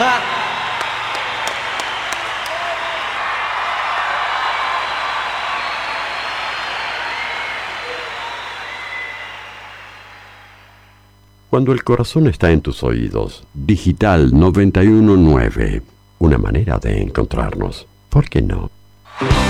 Cuando el corazón está en tus oídos, Digital 919, una manera de encontrarnos. ¿Por qué no?